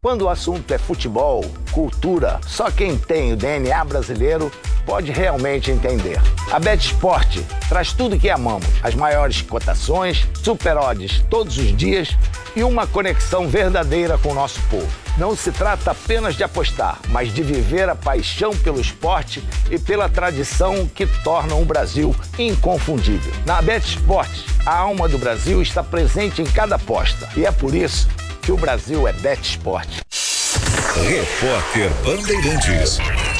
Quando o assunto é futebol, cultura, só quem tem o DNA brasileiro pode realmente entender. A BetSport traz tudo que amamos, as maiores cotações, super odds todos os dias e uma conexão verdadeira com o nosso povo. Não se trata apenas de apostar, mas de viver a paixão pelo esporte e pela tradição que tornam o Brasil inconfundível. Na BetSport, a alma do Brasil está presente em cada aposta e é por isso que o Brasil é BetSport. Repórter Bandeirantes.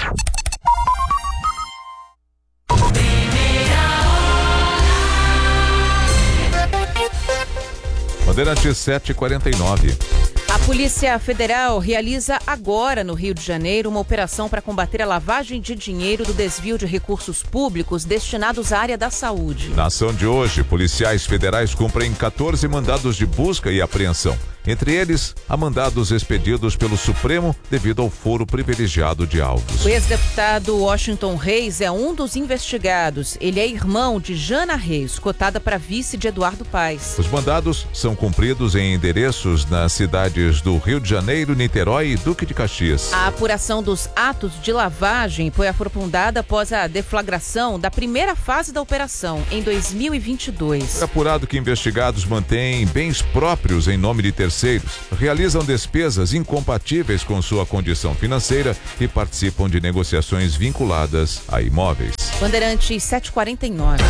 Bandeirantes 7h49. A Polícia Federal realiza agora, no Rio de Janeiro, uma operação para combater a lavagem de dinheiro do desvio de recursos públicos destinados à área da saúde. Na ação de hoje, policiais federais cumprem 14 mandados de busca e apreensão. Entre eles, há mandados expedidos pelo Supremo devido ao foro privilegiado de alvos. O ex-deputado Washington Reis é um dos investigados. Ele é irmão de Jana Reis, cotada para vice de Eduardo Paes. Os mandados são cumpridos em endereços nas cidades do Rio de Janeiro, Niterói e Duque de Caxias. A apuração dos atos de lavagem foi aprofundada após a deflagração da primeira fase da operação, em 2022. É apurado que investigados mantêm bens próprios em nome de terceiros, realizam despesas incompatíveis com sua condição financeira e participam de negociações vinculadas a imóveis. Bandeirantes 7h49.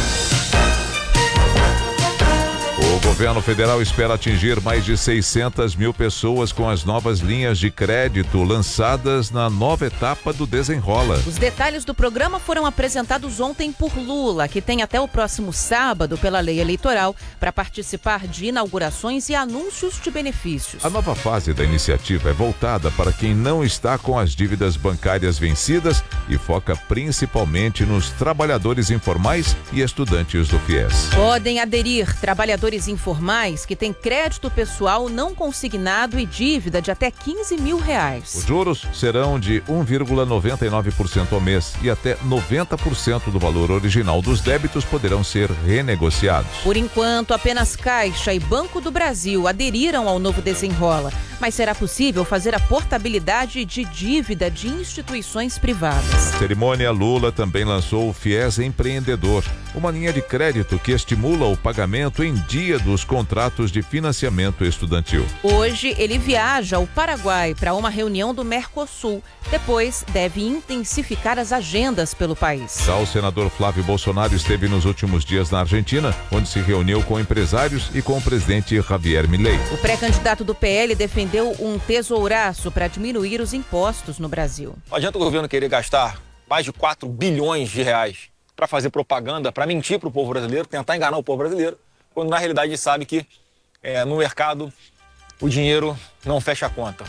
O governo federal espera atingir mais de 600 mil pessoas com as novas linhas de crédito lançadas na nova etapa do Desenrola. Os detalhes do programa foram apresentados ontem por Lula, que tem até o próximo sábado, pela lei eleitoral, para participar de inaugurações e anúncios de benefícios. A nova fase da iniciativa é voltada para quem não está com as dívidas bancárias vencidas e foca principalmente nos trabalhadores informais e estudantes do FIES. Podem aderir trabalhadores informais que têm crédito pessoal não consignado e dívida de até R$15 mil. Os juros serão de 1,99% ao mês e até 90% do valor original dos débitos poderão ser renegociados. Por enquanto, apenas Caixa e Banco do Brasil aderiram ao novo Desenrola, mas será possível fazer a portabilidade de dívida de instituições privadas. Na cerimônia, Lula também lançou o FIES Empreendedor, uma linha de crédito que estimula o pagamento em dia dos contratos de financiamento estudantil. Hoje, ele viaja ao Paraguai para uma reunião do Mercosul. Depois, deve intensificar as agendas pelo país. Já o senador Flávio Bolsonaro esteve nos últimos dias na Argentina, onde se reuniu com empresários e com o presidente Javier Milei. O pré-candidato do PL defendeu um tesouraço para diminuir os impostos no Brasil. Não adianta o governo querer gastar mais de 4 bilhões de reais para fazer propaganda, para mentir para o povo brasileiro, tentar enganar o povo brasileiro, quando na realidade sabe que no mercado o dinheiro não fecha a conta.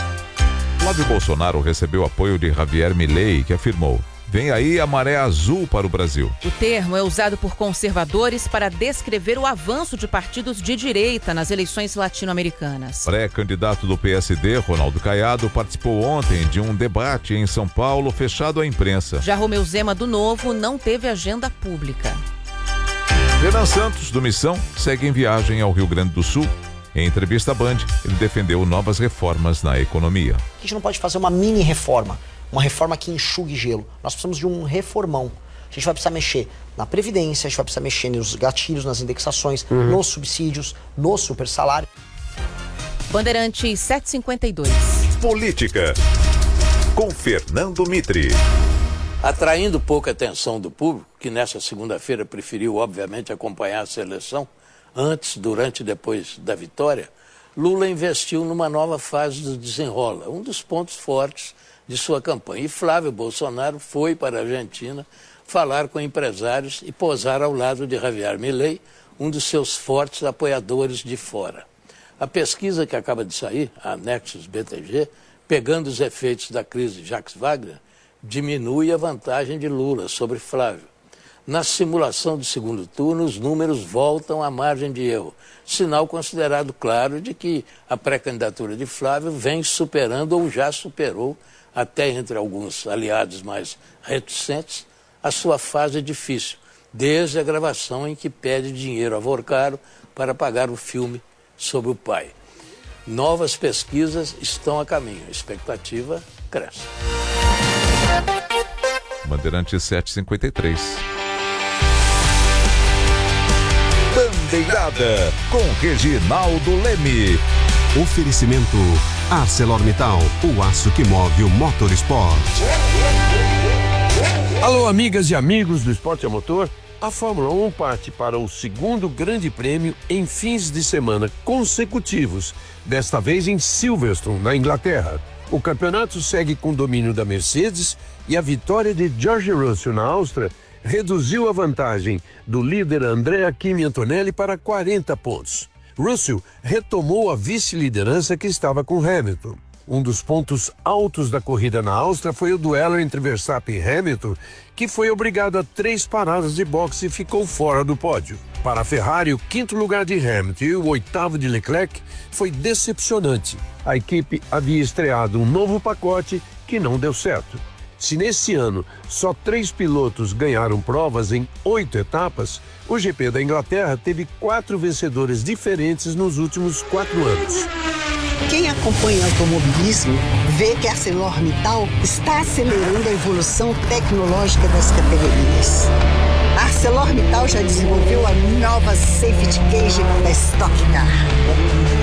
Flávio Bolsonaro recebeu apoio de Javier Milei, que afirmou: vem aí a maré azul para o Brasil. O termo é usado por conservadores para descrever o avanço de partidos de direita nas eleições latino-americanas. Pré-candidato do PSD, Ronaldo Caiado, participou ontem de um debate em São Paulo fechado à imprensa. Já Romeu Zema, do Novo, não teve agenda pública. Renan Santos, do Missão, segue em viagem ao Rio Grande do Sul. Em entrevista à Band, ele defendeu novas reformas na economia. A gente não pode fazer uma mini reforma, uma reforma que enxugue gelo. Nós precisamos de um reformão. A gente vai precisar mexer na Previdência, a gente vai precisar mexer nos gatilhos, nas indexações, nos subsídios, no super salário. Bandeirantes 7h52. Política, com Fernando Mitre. Atraindo pouca atenção do público, que nessa segunda-feira preferiu, obviamente, acompanhar a seleção, antes, durante e depois da vitória, Lula investiu numa nova fase do Desenrola, um dos pontos fortes de sua campanha. E Flávio Bolsonaro foi para a Argentina falar com empresários e posar ao lado de Javier Milei, um dos seus fortes apoiadores de fora. A pesquisa que acaba de sair, a Nexus BTG, pegando os efeitos da crise de Jacques Wagner, diminui a vantagem de Lula sobre Flávio. Na simulação do segundo turno, os números voltam à margem de erro, sinal considerado claro de que a pré-candidatura de Flávio vem superando ou já superou, até entre alguns aliados mais reticentes, a sua fase difícil, desde a gravação em que pede dinheiro a Vorcaro para pagar o filme sobre o pai. Novas pesquisas estão a caminho. A expectativa cresce. Bandeirantes 753. Bandeirada com Reginaldo Leme. Oferecimento ArcelorMittal, o aço que move o motorsport. Alô, amigas e amigos do Esporte a Motor. A Fórmula 1 parte para o segundo grande prêmio em fins de semana consecutivos, desta vez em Silverstone, na Inglaterra. O campeonato segue com domínio da Mercedes e a vitória de George Russell na Áustria reduziu a vantagem do líder Andrea Kimi Antonelli para 40 pontos. Russell retomou a vice-liderança que estava com Hamilton. Um dos pontos altos da corrida na Áustria foi o duelo entre Verstappen e Hamilton, que foi obrigado a 3 paradas de boxe e ficou fora do pódio. Para a Ferrari, o 5º lugar de Hamilton e o 8º de Leclerc foi decepcionante. A equipe havia estreado um novo pacote que não deu certo. Se nesse ano só 3 pilotos ganharam provas em 8 etapas, o GP da Inglaterra teve 4 vencedores diferentes nos últimos 4 anos. Quem acompanha o automobilismo vê que a ArcelorMittal está acelerando a evolução tecnológica das categorias. A ArcelorMittal já desenvolveu a nova Safety Cage da Stock Car.